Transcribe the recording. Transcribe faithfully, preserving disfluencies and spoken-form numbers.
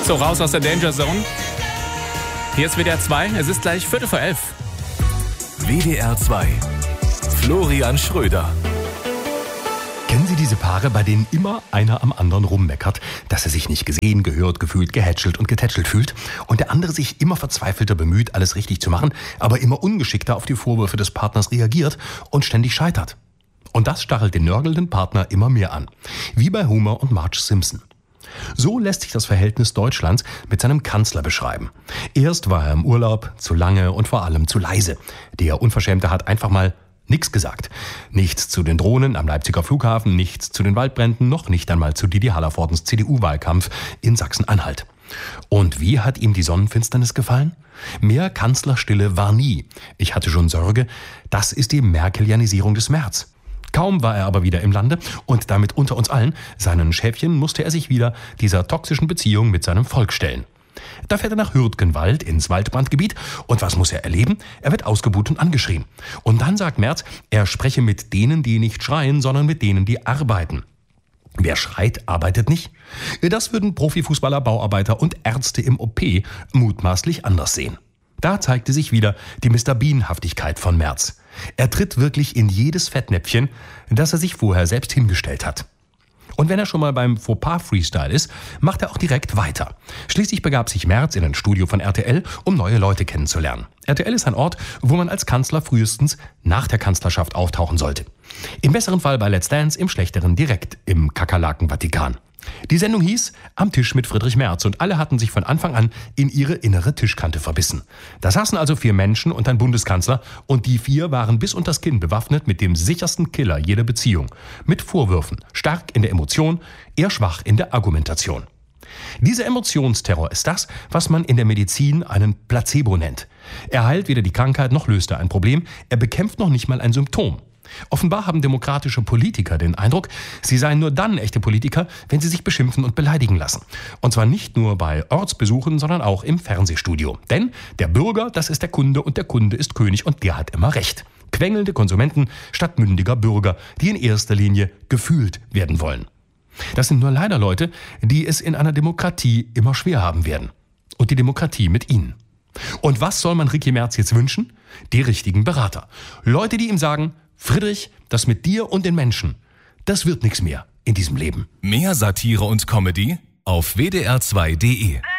So, raus aus der Danger Zone. Hier ist W D R zwei, es ist gleich Viertel vor elf. W D R zwei. Florian Schröder. Kennen Sie diese Paare, bei denen immer einer am anderen rummeckert, dass er sich nicht gesehen, gehört, gefühlt, gehätschelt und getätschelt fühlt und der andere sich immer verzweifelter bemüht, alles richtig zu machen, aber immer ungeschickter auf die Vorwürfe des Partners reagiert und ständig scheitert? Und das stachelt den nörgelnden Partner immer mehr an. Wie bei Homer und Marge Simpson. So lässt sich das Verhältnis Deutschlands mit seinem Kanzler beschreiben. Erst war er im Urlaub, zu lange und vor allem zu leise. Der Unverschämte hat einfach mal nichts gesagt. Nichts zu den Drohnen am Leipziger Flughafen, nichts zu den Waldbränden, noch nicht einmal zu Didi Hallervordens C D U-Wahlkampf in Sachsen-Anhalt. Und wie hat ihm die Sonnenfinsternis gefallen? Mehr Kanzlerstille war nie. Ich hatte schon Sorge, das ist die Merkelianisierung des Merz. Kaum war er aber wieder im Lande und damit unter uns allen, seinen Schäfchen, musste er sich wieder dieser toxischen Beziehung mit seinem Volk stellen. Da fährt er nach Hürtgenwald ins Waldbrandgebiet und was muss er erleben? Er wird ausgebuht und angeschrien. Und dann sagt Merz, er spreche mit denen, die nicht schreien, sondern mit denen, die arbeiten. Wer schreit, arbeitet nicht. Das würden Profifußballer, Bauarbeiter und Ärzte im O P mutmaßlich anders sehen. Da zeigte sich wieder die Mister Bean-Haftigkeit von Merz. Er tritt wirklich in jedes Fettnäpfchen, das er sich vorher selbst hingestellt hat. Und wenn er schon mal beim Fauxpas-Freestyle ist, macht er auch direkt weiter. Schließlich begab sich Merz in ein Studio von R T L, um neue Leute kennenzulernen. R T L ist ein Ort, wo man als Kanzler frühestens nach der Kanzlerschaft auftauchen sollte. Im besseren Fall bei Let's Dance, im schlechteren direkt im Kakerlaken-Vatikan. Die Sendung hieß Am Tisch mit Friedrich Merz und alle hatten sich von Anfang an in ihre innere Tischkante verbissen. Da saßen also vier Menschen und ein Bundeskanzler und die vier waren bis unters Kinn bewaffnet mit dem sichersten Killer jeder Beziehung. Mit Vorwürfen, stark in der Emotion, eher schwach in der Argumentation. Dieser Emotionsterror ist das, was man in der Medizin einen Placebo nennt. Er heilt weder die Krankheit noch löst er ein Problem, er bekämpft noch nicht mal ein Symptom. Offenbar haben demokratische Politiker den Eindruck, sie seien nur dann echte Politiker, wenn sie sich beschimpfen und beleidigen lassen. Und zwar nicht nur bei Ortsbesuchen, sondern auch im Fernsehstudio. Denn der Bürger, das ist der Kunde und der Kunde ist König und der hat immer recht. Quengelnde Konsumenten statt mündiger Bürger, die in erster Linie gefühlt werden wollen. Das sind nur leider Leute, die es in einer Demokratie immer schwer haben werden. Und die Demokratie mit ihnen. Und was soll man Ricky Merz jetzt wünschen? Die richtigen Berater. Leute, die ihm sagen, Friedrich, das mit dir und den Menschen, das wird nichts mehr in diesem Leben. Mehr Satire und Comedy auf W D R zwei Punkt D E.